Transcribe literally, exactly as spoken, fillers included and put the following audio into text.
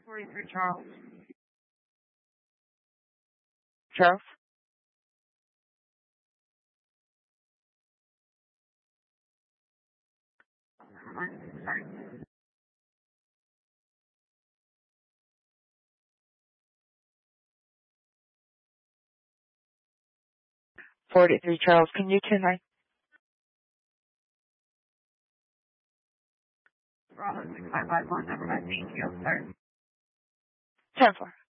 forty-three Charles. Charles? Sorry. forty-three Charles, can you ten nine? Bravo six five five one, never mind. Thank you, sir. ten four.